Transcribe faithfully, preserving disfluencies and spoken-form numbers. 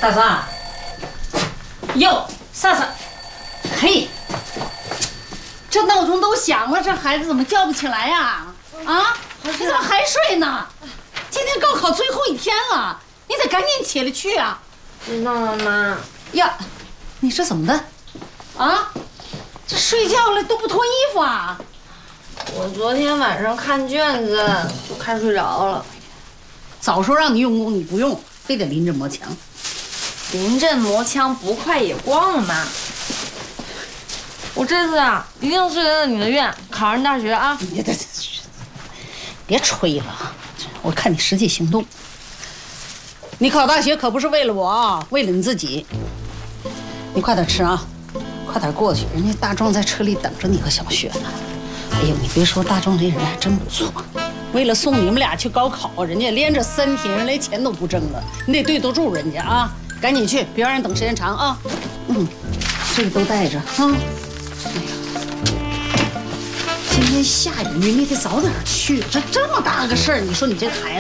大嫂，哟，啥事？嘿，这闹钟都响了，这孩子怎么叫不起来呀？啊，你怎么还睡呢？今天高考最后一天了，你得赶紧起来去啊！ 知道了，妈。 呀，你是怎么的？啊，这睡觉了都不脱衣服啊？ 我昨天晚上看卷子就看睡着了。 早说让你用功你不用，非得临阵磨枪。 临阵磨枪不快也光了，妈。我这次啊，一定顺着你的愿，考上大学啊！ 别别别吹了，我看你实际行动。你考大学可不是为了我啊，为了你自己。你快点吃啊，快点过去，人家大壮在车里等着你和小雪呢。哎呦，你别说，大壮这人还真不错。为了送你们俩去高考，人家连着三天，人连钱都不挣了，你得对得住人家啊！赶紧去，别让人等时间长啊！嗯，这个都带着啊。哎呀，今天下雨，你得早点去。这这么大个事儿，你说你这孩子。